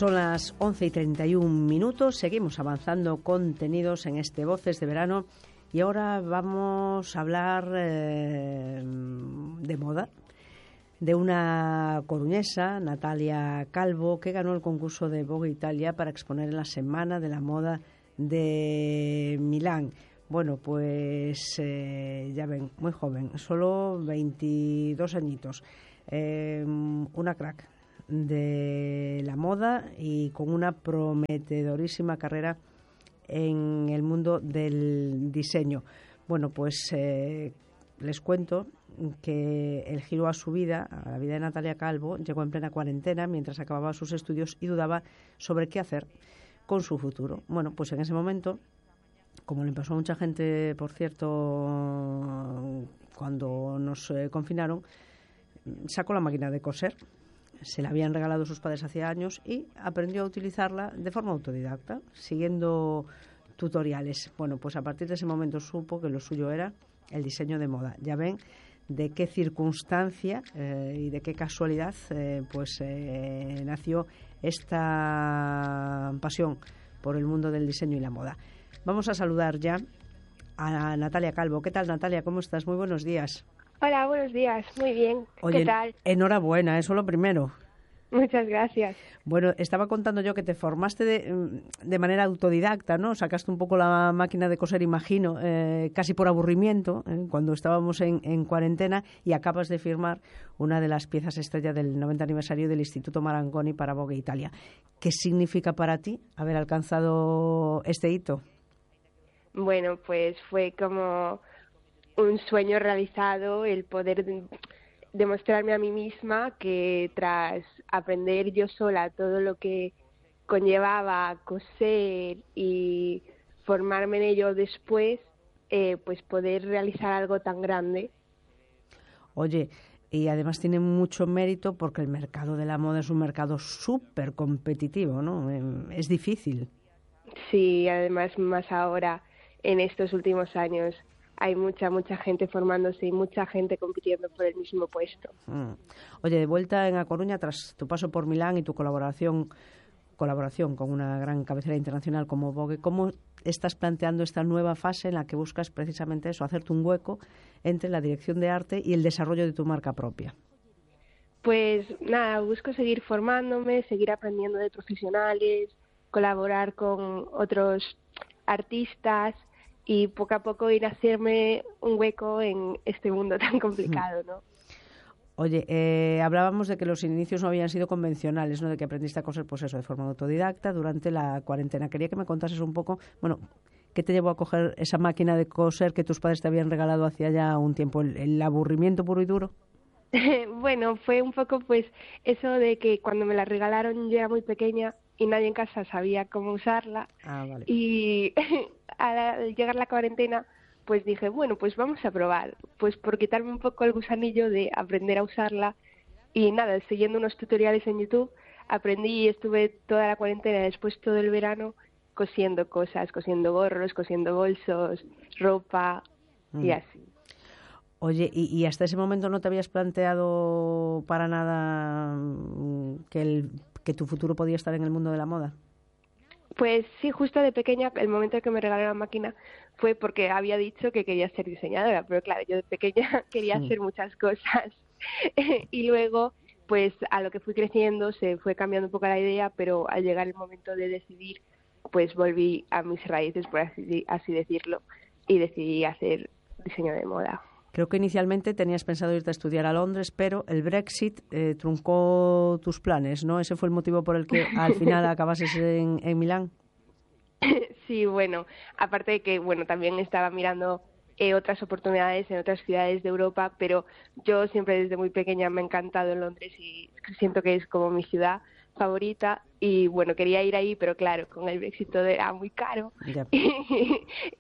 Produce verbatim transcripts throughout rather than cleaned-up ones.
Son las once y treinta y un minutos, seguimos avanzando contenidos en este Voces de Verano y ahora vamos a hablar eh, de moda, de una coruñesa, Natalia Calvo, que ganó el concurso de Vogue Italia para exponer en la Semana de la Moda de Milán. Bueno, pues eh, ya ven, muy joven, solo veintidós añitos, eh, una crack de la moda y con una prometedorísima carrera en el mundo del diseño. Bueno, pues eh, les cuento que el giro a su vida, a la vida de Natalia Calvo, llegó en plena cuarentena mientras acababa sus estudios y dudaba sobre qué hacer con su futuro. Bueno, pues en ese momento, como le pasó a mucha gente, por cierto, cuando nos eh, confinaron, sacó la máquina de coser. Se la habían regalado sus padres hacía años y aprendió a utilizarla de forma autodidacta, siguiendo tutoriales. Bueno, pues a partir de ese momento supo que lo suyo era el diseño de moda. Ya ven de qué circunstancia eh, y de qué casualidad eh, pues eh, nació esta pasión por el mundo del diseño y la moda. Vamos a saludar ya a Natalia Calvo. ¿Qué tal, Natalia? ¿Cómo estás? Muy buenos días. Hola, buenos días. Muy bien. Oye, ¿qué tal? Enhorabuena, eso lo primero. Muchas gracias. Bueno, estaba contando yo que te formaste de, de manera autodidacta, ¿no? Sacaste un poco la máquina de coser, imagino, eh, casi por aburrimiento, eh, cuando estábamos en, en cuarentena, y acabas de firmar una de las piezas estrella del noventa aniversario del Instituto Marangoni para Vogue Italia. ¿Qué significa para ti haber alcanzado este hito? Bueno, pues fue como un sueño realizado, el poder de, demostrarme a mí misma que tras aprender yo sola todo lo que conllevaba coser y formarme en ello después, eh, pues poder realizar algo tan grande. Oye, y además tiene mucho mérito porque el mercado de la moda es un mercado súper competitivo, ¿no? Es difícil. Sí, además más ahora, en estos últimos años, hay mucha, mucha gente formándose y mucha gente compitiendo por el mismo puesto. Mm. Oye, de vuelta en A Coruña, tras tu paso por Milán y tu colaboración colaboración con una gran cabecera internacional como Vogue, ¿cómo estás planteando esta nueva fase en la que buscas precisamente eso, hacerte un hueco entre la dirección de arte y el desarrollo de tu marca propia? Pues nada, busco seguir formándome, seguir aprendiendo de profesionales, colaborar con otros artistas y poco a poco ir a hacerme un hueco en este mundo tan complicado, ¿no? Oye, eh, hablábamos de que los inicios no habían sido convencionales, ¿no? De que aprendiste a coser, pues eso, de forma autodidacta durante la cuarentena. Quería que me contases un poco, bueno, ¿qué te llevó a coger esa máquina de coser que tus padres te habían regalado hacía ya un tiempo? ¿El, el aburrimiento puro y duro? Bueno, fue un poco pues eso de que cuando me la regalaron yo era muy pequeña y nadie en casa sabía cómo usarla. Ah, vale. Y al llegar la cuarentena, pues dije, bueno, pues vamos a probar, pues por quitarme un poco el gusanillo de aprender a usarla. Y nada, siguiendo unos tutoriales en YouTube, aprendí y estuve toda la cuarentena, después todo el verano, cosiendo cosas, cosiendo gorros, cosiendo bolsos, ropa mm. y así. Oye, ¿y, ¿y hasta ese momento no te habías planteado para nada que, el, que tu futuro podía estar en el mundo de la moda? Pues sí, justo de pequeña, el momento en que me regalaron la máquina fue porque había dicho que quería ser diseñadora, pero claro, yo de pequeña quería sí. hacer muchas cosas. Y luego, pues a lo que fui creciendo se fue cambiando un poco la idea, pero al llegar el momento de decidir, pues volví a mis raíces, por así, así decirlo, y decidí hacer diseño de moda. Creo que inicialmente tenías pensado irte a estudiar a Londres, pero el Brexit eh, truncó tus planes, ¿no? ¿Ese fue el motivo por el que al final acabases en, en Milán? Sí, bueno, aparte de que, bueno, también estaba mirando eh, otras oportunidades en otras ciudades de Europa, pero yo siempre desde muy pequeña me ha encantado Londres y siento que es como mi ciudad favorita y bueno, quería ir ahí, pero claro, con el Brexit todo era muy caro y,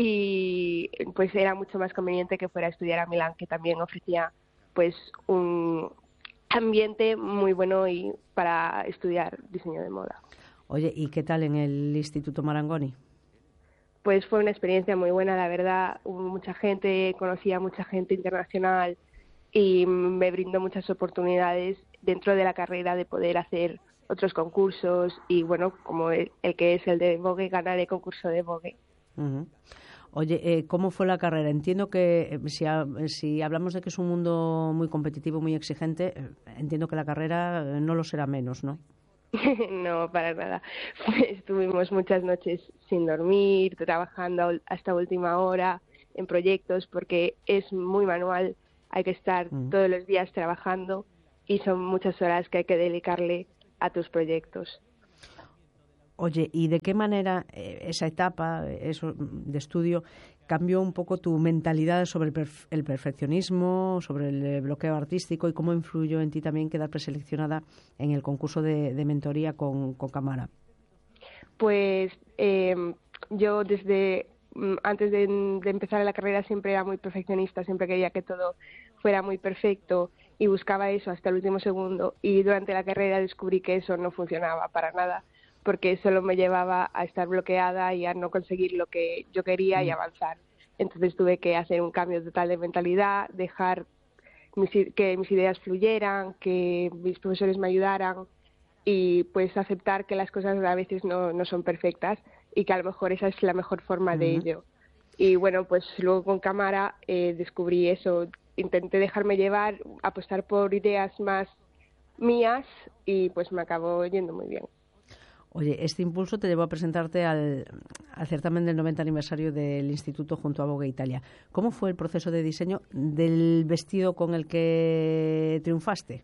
y pues era mucho más conveniente que fuera a estudiar a Milán, que también ofrecía pues un ambiente muy bueno y para estudiar diseño de moda. Oye, ¿y qué tal en el Instituto Marangoni? Pues fue una experiencia muy buena, la verdad, hubo mucha gente, conocí a mucha gente internacional y me brindó muchas oportunidades dentro de la carrera de poder hacer otros concursos y, bueno, como el, el que es el de Vogue, ganar el concurso de Vogue. Uh-huh. Oye, eh, ¿cómo fue la carrera? Entiendo que eh, si, ha, si hablamos de que es un mundo muy competitivo, muy exigente, eh, entiendo que la carrera eh, no lo será menos, ¿no? No, para nada. Estuvimos muchas noches sin dormir, trabajando hasta última hora en proyectos, porque es muy manual, hay que estar mm. todos los días trabajando y son muchas horas que hay que dedicarle a tus proyectos. Oye, ¿y de qué manera eh, esa etapa eso, de estudio cambió un poco tu mentalidad sobre el, perf- el perfeccionismo, sobre el bloqueo artístico y cómo influyó en ti también quedar preseleccionada en el concurso de, de mentoría con, con Camara? Pues eh, yo desde antes de, de empezar la carrera siempre era muy perfeccionista, siempre quería que todo fuera muy perfecto y buscaba eso hasta el último segundo, y durante la carrera descubrí que eso no funcionaba para nada, porque solo me llevaba a estar bloqueada y a no conseguir lo que yo quería y avanzar. Entonces tuve que hacer un cambio total de mentalidad, dejar mis, que mis ideas fluyeran, que mis profesores me ayudaran y pues aceptar que las cosas a veces no, no son perfectas y que a lo mejor esa es la mejor forma uh-huh. de ello. Y bueno, pues luego con Camara eh, descubrí eso, intenté dejarme llevar, apostar por ideas más mías y pues me acabó yendo muy bien. Oye, este impulso te llevó a presentarte al, al certamen del noventa aniversario del Instituto junto a Vogue Italia. ¿Cómo fue el proceso de diseño del vestido con el que triunfaste?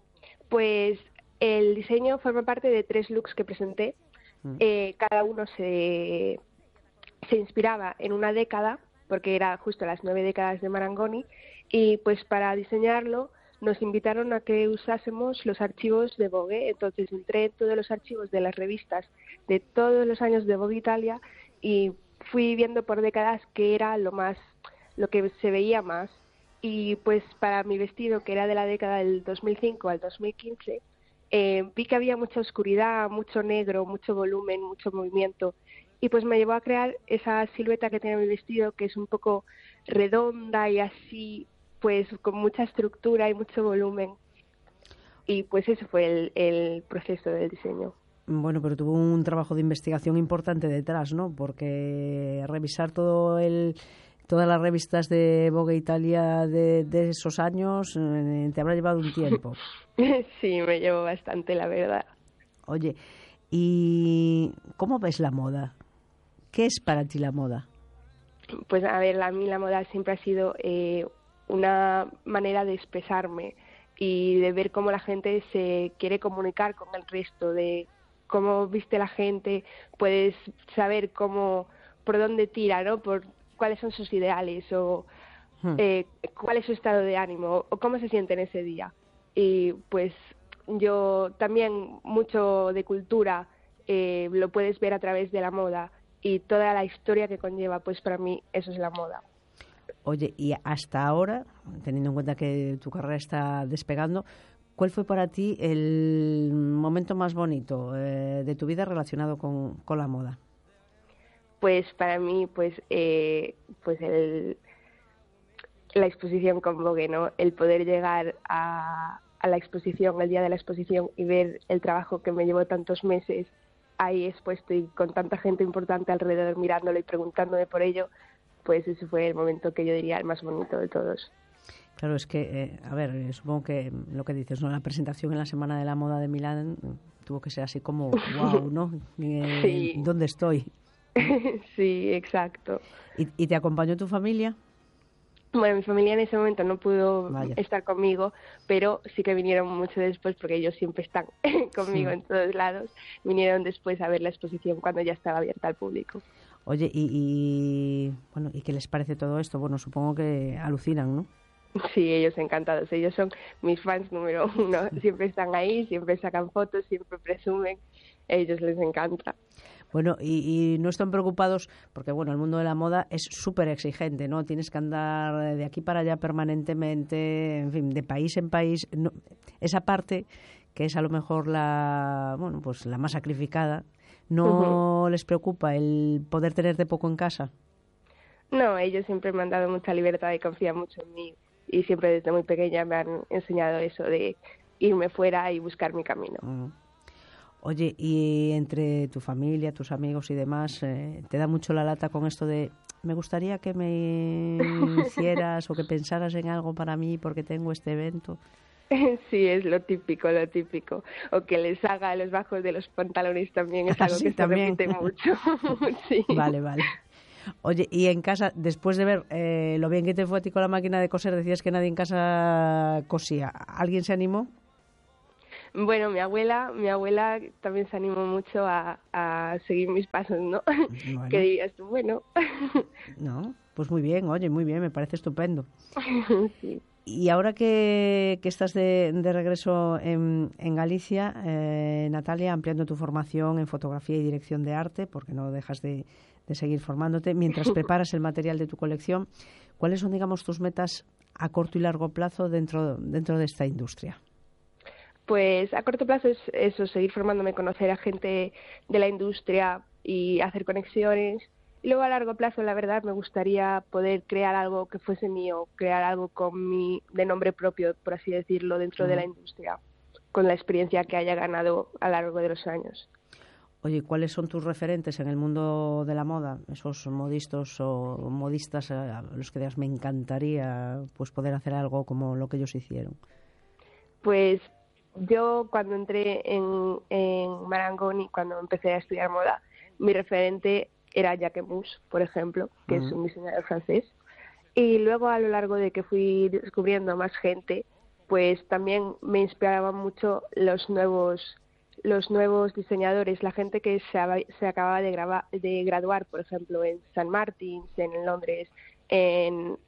Pues el diseño forma parte de tres looks que presenté. Mm. Eh, cada uno se, se inspiraba en una década, porque era justo las nueve décadas de Marangoni, y pues para diseñarlo nos invitaron a que usásemos los archivos de Vogue. Entonces entré en todos los archivos de las revistas de todos los años de Vogue Italia y fui viendo por décadas qué era lo más, lo que se veía más. Y pues para mi vestido, que era de la década del dos mil cinco al dos mil quince, eh, vi que había mucha oscuridad, mucho negro, mucho volumen, mucho movimiento. Y pues me llevó a crear esa silueta que tiene mi vestido, que es un poco redonda y así, pues con mucha estructura y mucho volumen. Y pues ese fue el, el proceso del diseño. Bueno, pero tuvo un trabajo de investigación importante detrás, ¿no? Porque revisar todo el, todas las revistas de Vogue Italia de, de esos años eh, te habrá llevado un tiempo. Sí, me llevó bastante, la verdad. Oye, ¿y cómo ves la moda? ¿Qué es para ti la moda? Pues a ver, a mí la moda siempre ha sido eh, una manera de expresarme y de ver cómo la gente se quiere comunicar con el resto, de cómo viste la gente, puedes saber cómo, por dónde tira, ¿no? Por cuáles son sus ideales o hmm. eh, cuál es su estado de ánimo o cómo se siente en ese día. Y pues yo también mucho de cultura eh, lo puedes ver a través de la moda y toda la historia que conlleva, pues para mí eso es la moda. Oye, y hasta ahora, teniendo en cuenta que tu carrera está despegando, ¿cuál fue para ti el momento más bonito eh, de tu vida relacionado con, con la moda? Pues para mí, pues, eh, pues el, la exposición con Vogue, ¿no? El poder llegar a, a la exposición, el día de la exposición y ver el trabajo que me llevó tantos meses ahí expuesto y con tanta gente importante alrededor mirándolo y preguntándome por ello, pues ese fue el momento que yo diría el más bonito de todos. Claro, es que, eh, a ver, eh, supongo que lo que dices, ¿no? La presentación en la Semana de la Moda de Milán tuvo que ser así como, wow, ¿no? Eh, sí. ¿Dónde estoy? Sí, exacto. ¿Y, ¿Y te acompañó tu familia? Bueno, mi familia en ese momento no pudo Vaya. estar conmigo, pero sí que vinieron mucho después, porque ellos siempre están conmigo sí. en todos lados. Vinieron después a ver la exposición cuando ya estaba abierta al público. Oye, y, y bueno, ¿y qué les parece todo esto? Bueno, supongo que alucinan, ¿no? Sí, ellos encantados. Ellos son mis fans número uno. Siempre están ahí, siempre sacan fotos, siempre presumen. A ellos les encanta. Bueno, y, y no están preocupados porque, bueno, el mundo de la moda es súper exigente, ¿no? Tienes que andar de aquí para allá permanentemente, en fin, de país en país. No, esa parte que es a lo mejor la, bueno, pues la más sacrificada, ¿no uh-huh. les preocupa el poder tenerte poco en casa? No, ellos siempre me han dado mucha libertad y confían mucho en mí. Y siempre desde muy pequeña me han enseñado eso de irme fuera y buscar mi camino. Uh-huh. Oye, y entre tu familia, tus amigos y demás, eh, ¿te da mucho la lata con esto de me gustaría que me hicieras o que pensaras en algo para mí porque tengo este evento? Sí, es lo típico, lo típico. O que les haga los bajos de los pantalones también es algo sí, que también. se repite mucho. Sí. Vale, vale. Oye, y en casa, después de ver eh, lo bien que te fue a ti con la máquina de coser, decías que nadie en casa cosía. ¿Alguien se animó? Bueno, mi abuela, mi abuela también se animó mucho a, a seguir mis pasos, ¿no? Bueno. ¿Qué dirías tú? Bueno. No, pues muy bien, oye, muy bien, me parece estupendo. Sí. Y ahora que, que estás de, de regreso en, en Galicia, eh, Natalia, ampliando tu formación en fotografía y dirección de arte, porque no dejas de, de seguir formándote, mientras preparas el material de tu colección, ¿cuáles son, digamos, tus metas a corto y largo plazo dentro, dentro de esta industria? Pues a corto plazo es eso, seguir formándome, conocer a gente de la industria y hacer conexiones. Y luego a largo plazo, la verdad, me gustaría poder crear algo que fuese mío, crear algo con mi, de nombre propio, por así decirlo, dentro uh-huh. de la industria, con la experiencia que haya ganado a lo largo de los años. Oye, ¿cuáles son tus referentes en el mundo de la moda? Esos modistas o modistas a los que digas, me encantaría pues poder hacer algo como lo que ellos hicieron. Pues yo cuando entré en, en Marangoni, cuando empecé a estudiar moda, mi referente era Jacquemus, por ejemplo, que uh-huh. es un diseñador francés. Y luego a lo largo de que fui descubriendo a más gente, pues también me inspiraban mucho los nuevos los nuevos diseñadores, la gente que se, se acababa de, grabar, de graduar, por ejemplo, en Saint Martins, en Londres, en,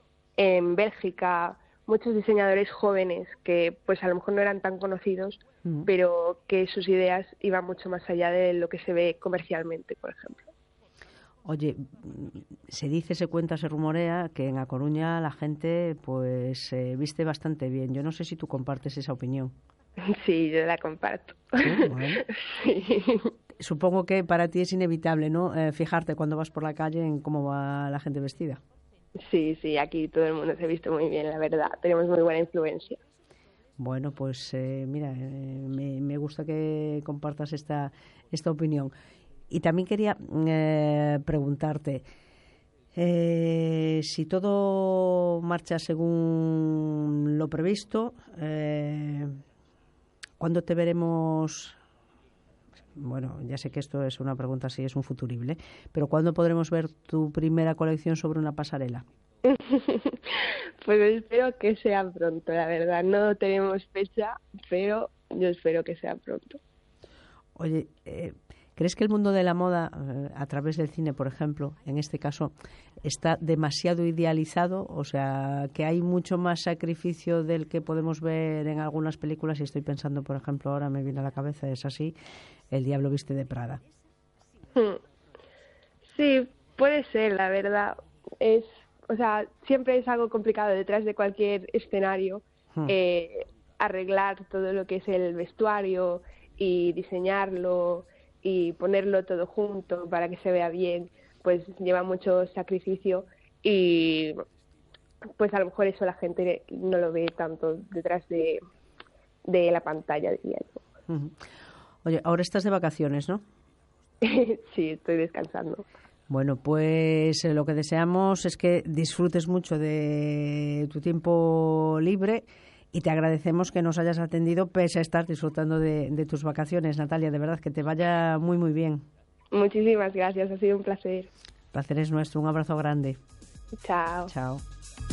en Bélgica, muchos diseñadores jóvenes que pues a lo mejor no eran tan conocidos, uh-huh. pero que sus ideas iban mucho más allá de lo que se ve comercialmente, por ejemplo. Oye, se dice, se cuenta, se rumorea que en A Coruña la gente pues eh, viste bastante bien. Yo no sé si tú compartes esa opinión. Sí, yo la comparto. Sí, bueno. Sí. Supongo que para ti es inevitable, ¿no? Eh, fijarte cuando vas por la calle en cómo va la gente vestida. Sí, sí, aquí todo el mundo se viste muy bien, la verdad. Tenemos muy buena influencia. Bueno, pues eh, mira, eh, me, me gusta que compartas esta, esta opinión. Y también quería eh, preguntarte, eh, si todo marcha según lo previsto, eh, ¿cuándo te veremos? Bueno, ya sé que esto es una pregunta así, es un futurible, pero ¿cuándo podremos ver tu primera colección sobre una pasarela? Pues espero que sea pronto, la verdad. No tenemos fecha, pero yo espero que sea pronto. Oye, eh, ¿crees que el mundo de la moda, eh, a través del cine, por ejemplo, en este caso, está demasiado idealizado? O sea, que hay mucho más sacrificio del que podemos ver en algunas películas. Y estoy pensando, por ejemplo, ahora me viene a la cabeza, es así, El diablo viste de Prada. Sí, puede ser, la verdad. Es, o sea, siempre es algo complicado detrás de cualquier escenario, hmm. eh, arreglar todo lo que es el vestuario y diseñarlo y ponerlo todo junto para que se vea bien, pues lleva mucho sacrificio y pues a lo mejor eso la gente no lo ve tanto detrás de, de la pantalla, diría yo. Uh-huh. Oye, ahora estás de vacaciones, ¿no? Sí, estoy descansando. Bueno, pues eh, lo que deseamos es que disfrutes mucho de tu tiempo libre y te agradecemos que nos hayas atendido pese a estar disfrutando de, de tus vacaciones, Natalia. De verdad, que te vaya muy, muy bien. Muchísimas gracias, ha sido un placer. El placer es nuestro. Un abrazo grande. Chao. Chao.